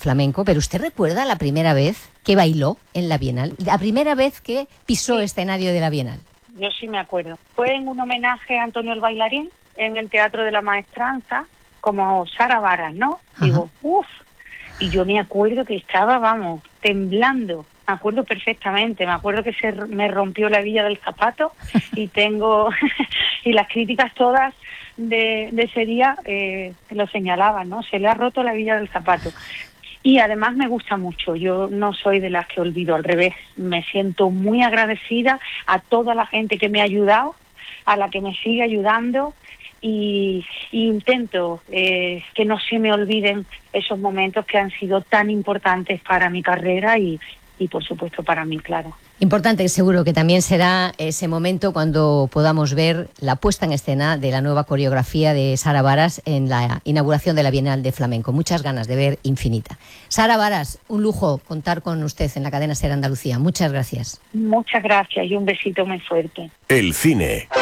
flamenco, pero ¿usted recuerda la primera vez que bailó en la Bienal? La primera vez que pisó escenario de la Bienal. Yo sí me acuerdo. Fue en un homenaje a Antonio el Bailarín, en el Teatro de la Maestranza, como Sara Varas, ¿no? Ajá. Digo, uff. Y yo me acuerdo que estaba, vamos, temblando. Me acuerdo perfectamente. Me acuerdo que me rompió la hebilla del zapato y tengo... y las críticas todas de ese día lo señalaban, ¿no? Se le ha roto la hebilla del zapato. Y además me gusta mucho. Yo no soy de las que olvido, al revés. Me siento muy agradecida a toda la gente que me ha ayudado, a la que me sigue ayudando, y intento que no se me olviden esos momentos que han sido tan importantes para mi carrera y por supuesto para mí, claro. Importante, seguro que también será ese momento cuando podamos ver la puesta en escena de la nueva coreografía de Sara Varas en la inauguración de la Bienal de Flamenco. Muchas ganas de ver Infinita. Sara Varas, un lujo contar con usted en la cadena SER Andalucía. Muchas gracias. Muchas gracias y un besito muy fuerte. El cine.